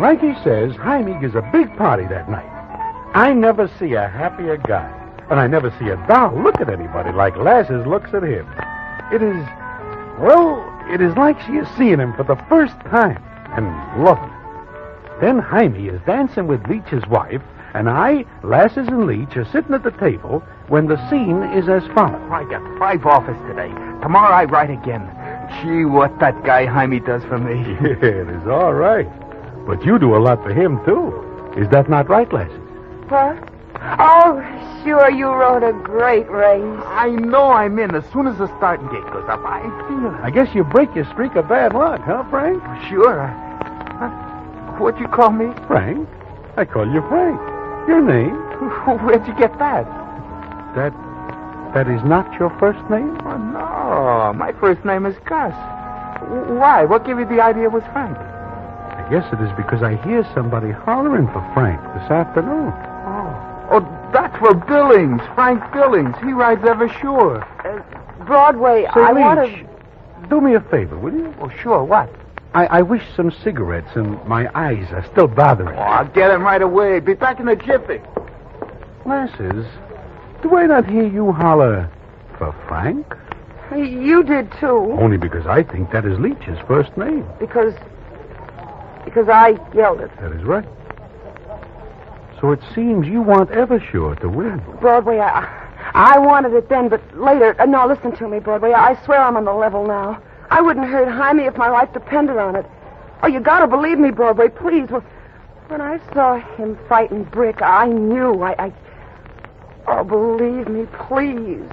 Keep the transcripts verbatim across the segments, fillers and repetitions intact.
Frankie says Jaime gives a big party that night. I never see a happier guy, and I never see a doll look at anybody like Lasses looks at him. It is, well, it is like she is seeing him for the first time and loving him. Then Jaime is dancing with Leach's wife, and I, Lasses, and Leach are sitting at the table when the scene is as follows. I got five offers today. Tomorrow I write again. Gee, what that guy Jaime does for me. Yeah, it is all right. But you do a lot for him, too. Is that not right, Lasses? What? Oh, sure, you wrote a great race. I know I'm in. As soon as the starting gate goes up, I feel it. I guess you break your streak of bad luck, huh, Frank? Sure. Uh, what'd you call me? Frank? I call you Frank. Your name? Where'd you get that? That... that is not your first name? Oh, no. My first name is Gus. Why? What gave you the idea it was Frank? I guess it is because I hear somebody hollering for Frank this afternoon. Oh, oh, that's for Billings. Frank Billings. He rides ever sure. Uh, Broadway, Say, I Leach, want to... do me a favor, will you? Oh, sure. What? I, I wish some cigarettes, and my eyes are still bothering Oh, I'll get him right away. Be back in a jiffy. Lasses, do I not hear you holler for Frank? You did, too. Only because I think that is Leach's first name. Because... because I yelled it. That is right. So it seems you want Eversure to win. Broadway, I... I wanted it then, but later... Uh, no, listen to me, Broadway. I swear I'm on the level now. I wouldn't hurt Jaime if my life depended on it. Oh, you gotta believe me, Broadway, please. Well, when I saw him fighting Brick, I knew. I... I... Oh, believe me, please.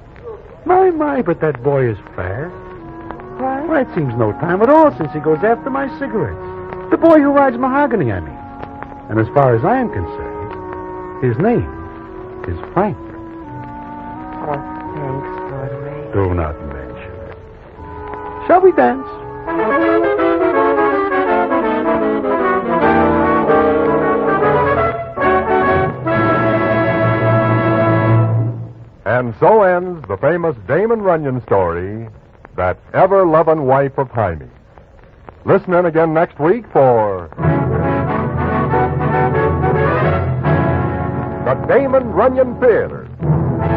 My, my, but that boy is fast. What? Well, it seems no time at all since he goes after my cigarettes. The boy who rides mahogany, I mean. And as far as I am concerned, his name is Frank. Oh, thanks, Broadway. Do not mention it. Shall we dance? And so ends the famous Damon Runyon story, That Ever-Lovin' Wife of Jaime. Listen in again next week for the Damon Runyon Theater.